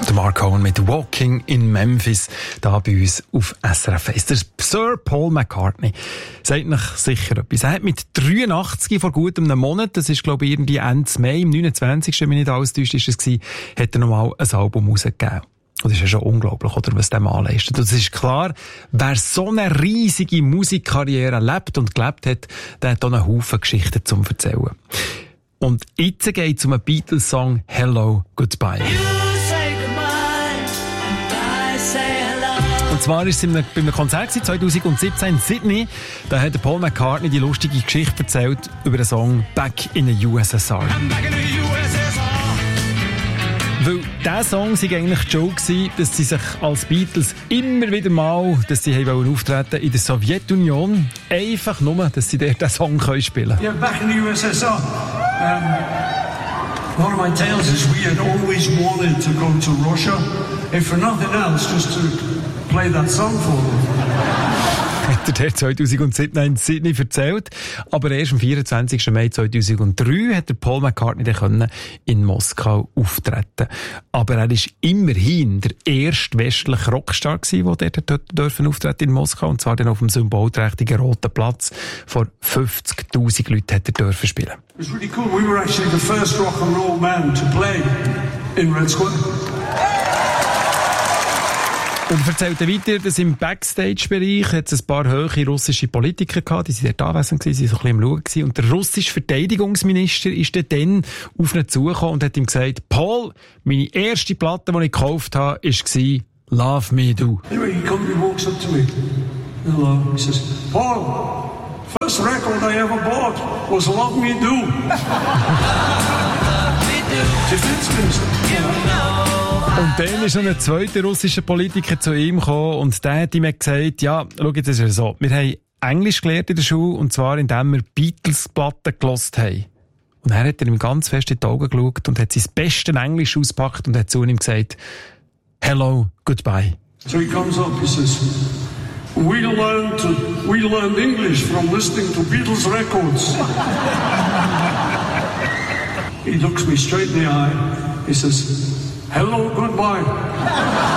Der Mark Cohen mit Walking in Memphis, da bei uns auf SRF 1. Der Sir Paul McCartney sagt noch sicher etwas. Er hat mit 83 vor gut einem Monat, das ist glaube ich irgendwie Ende Mai, im 29. wenn nicht alles täuscht ist es gewesen, hat er nochmal ein Album rausgegeben. Und das ist ja schon unglaublich, oder, was der Mann leistet. Und es ist klar, wer so eine riesige Musikkarriere lebt und gelebt hat, der hat auch einen Haufen Geschichten zum Erzählen. Und jetzt geht es um einen Beatles-Song Hello, Goodbye. Und zwar war es bei einem Konzert 2017 in Sydney. Da hat Paul McCartney die lustige Geschichte erzählt über den Song Back in the USSR. Weil dieser Song war eigentlich die Joke, dass sie sich als Beatles immer wieder mal, dass sie auftreten in der Sowjetunion, einfach nur, dass sie dort diesen Song spielen können. Yeah, back in the USSR. One of my tales is we had always wanted to go to Russia, if for nothing else, just to play that song for them. Hat er 2017 in Sydney erzählt. Aber erst am 24. Mai 2003 hat der Paul McCartney dann in Moskau auftreten. Aber er ist immerhin der erste westliche Rockstar gewesen, der dort auftreten in Moskau. Und zwar dann auf dem symbolträchtigen Roten Platz. Vor 50.000 Leuten hat er dürfen spielen. It was really cool. We were actually the first rock and roll band to play in Red Square. Und er erzählte weiter, dass im Backstage-Bereich hat es ein paar hohe russische Politiker gehabt, die waren dort anwesend gewesen, die so ein bisschen am Schauen gewesen. Und der russische Verteidigungsminister ist dann auf ihn zugekommen und hat ihm gesagt, Paul, meine erste Platte, die ich gekauft habe, war Love Me Do. Anyway, he walks up to me. Hello. He says, Paul, first record I ever bought was Love Me Do. Und dann ist noch ein zweiter russischer Politiker zu ihm gekommen und der hat ihm gesagt, ja, schau, jetzt ist es so, wir haben Englisch gelernt in der Schule und zwar indem wir Beatles-Platten gehört haben. Und dann hat er ihm ganz fest in die Augen geschaut und hat sein bestes Englisch ausgepackt und hat zu ihm gesagt, Hello, Goodbye. So he comes up, he says, we learned English from listening to Beatles records. He looks me straight in the eye, he says, Hello, goodbye.